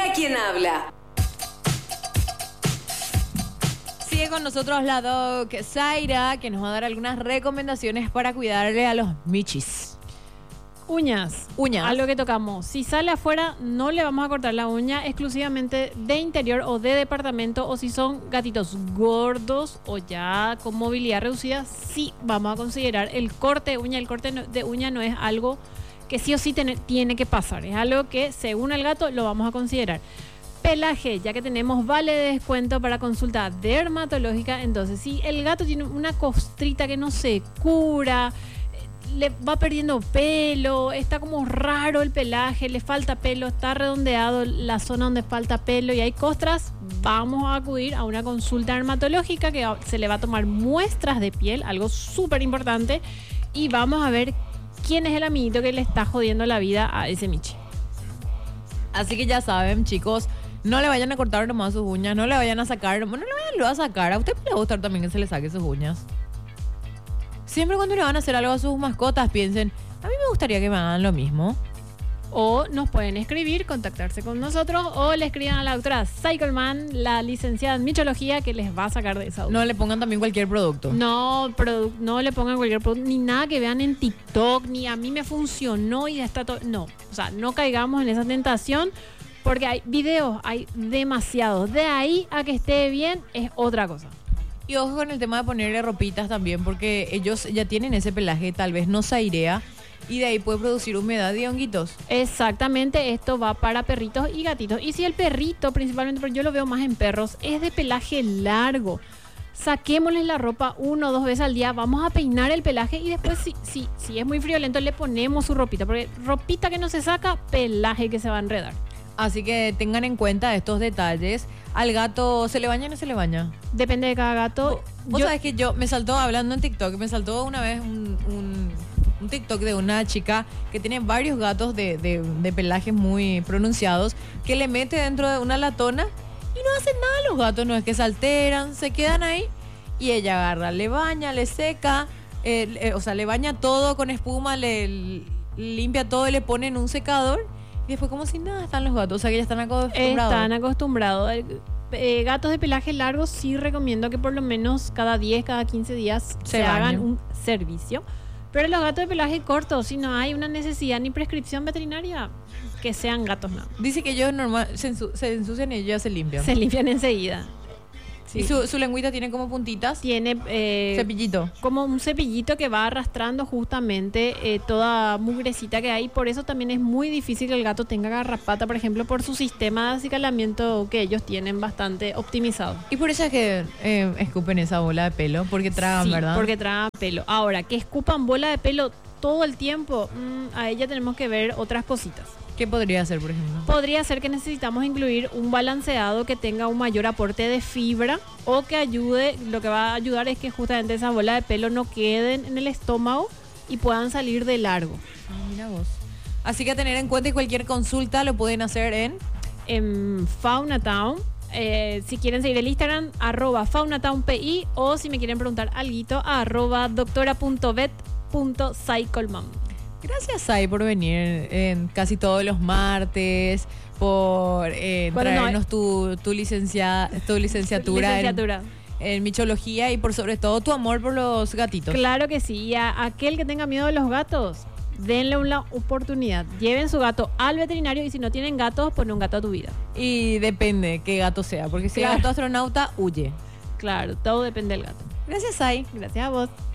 Mira quién habla. Sigue con nosotros la doc Zaira, que nos va a dar algunas recomendaciones para cuidarle a los michis. Uñas. A lo que tocamos. Si sale afuera, no le vamos a cortar la uña exclusivamente de interior o de departamento. O si son gatitos gordos o ya con movilidad reducida, sí vamos a considerar el corte de uña. El corte de uña no es algo que sí o sí tiene que pasar. Es algo que según el gato lo vamos a considerar. Pelaje, ya que tenemos vale de descuento para consulta dermatológica. Entonces, si el gato tiene una costrita que no se cura, le va perdiendo pelo, está como raro el pelaje, le falta pelo, está redondeado la zona donde falta pelo y hay costras, vamos a acudir a una consulta dermatológica que se le va a tomar muestras de piel, algo súper importante, y vamos a ver quién es el amiguito que le está jodiendo la vida a ese michi. Así que ya saben, chicos, no le vayan a cortar nomás sus uñas, no le vayan a sacar, no le vayan a sacar. ¿A usted le va a gustar también que se le saque sus uñas? Siempre cuando le van a hacer algo a sus mascotas, piensen, a mí me gustaría que me hagan lo mismo. O nos pueden escribir, contactarse con nosotros, o le escriban a la doctora Cycleman, la licenciada en michología, que les va a sacar de esa duda. No le pongan también cualquier producto. No le pongan cualquier producto, ni nada que vean en TikTok, ni a mí me funcionó y ya está todo. No, o sea, no caigamos en esa tentación, porque hay videos, hay demasiados. De ahí a que esté bien es otra cosa. Y ojo con el tema de ponerle ropitas también, porque ellos ya tienen ese pelaje, tal vez no se airea, y de ahí puede producir humedad y honguitos. Exactamente, esto va para perritos y gatitos. Y si el perrito, principalmente, porque yo lo veo más en perros, es de pelaje largo, saquémosles la ropa 1 o 2 veces al día, vamos a peinar el pelaje y después si es muy friolento le ponemos su ropita, porque ropita que no se saca, pelaje que se va a enredar. Así que tengan en cuenta estos detalles. ¿Al gato se le baña o no se le baña? Depende de cada gato. Vos sabés que me saltó, hablando en TikTok, me saltó una vez un TikTok de una chica que tiene varios gatos de pelajes muy pronunciados, que le mete dentro de una latona y no hacen nada los gatos, no es que se alteran, se quedan ahí y ella agarra, le baña, le seca, o sea, le baña todo con espuma, le limpia todo y le pone en un secador. Y después como si nada están los gatos, o sea que ya están acostumbrados. Están acostumbrados. Gatos de pelaje largo sí recomiendo que por lo menos cada 10, cada 15 días se hagan un servicio. Pero los gatos de pelaje corto, si no hay una necesidad ni prescripción veterinaria, que sean gatos no. Dice que ellos normal se ensucian y ellos ya se limpian. Se limpian enseguida. Sí. Y su lengüita tiene como puntitas. Tiene cepillito. Como un cepillito que va arrastrando justamente toda mugrecita que hay. Por eso también es muy difícil que el gato tenga garrapata, por ejemplo, por su sistema de acicalamiento que ellos tienen bastante optimizado. Y por eso es que escupen esa bola de pelo, porque tragan, sí, ¿verdad? Porque tragan pelo. Ahora, que escupan bola de pelo todo el tiempo, a ella tenemos que ver otras cositas. ¿Qué podría ser, por ejemplo? Podría ser que necesitamos incluir un balanceado que tenga un mayor aporte de fibra o que ayude, lo que va a ayudar es que justamente esa bola de pelo no queden en el estómago y puedan salir de largo. Ah, mira vos. Así que a tener en cuenta, y cualquier consulta lo pueden hacer en Faunatown. Si quieren seguir el Instagram, @faunatownpi, o si me quieren preguntar alguito, @doctora.vet.cycleman. Gracias, Sai, por venir en casi todos los martes, por traernos tu licenciatura en michología y por sobre todo tu amor por los gatitos. Claro que sí, y a aquel que tenga miedo de los gatos, denle una oportunidad. Lleven su gato al veterinario y si no tienen gatos, pon un gato a tu vida. Y depende qué gato sea, porque si es gato astronauta, huye. Claro, todo depende del gato. Gracias, Sai. Gracias a vos.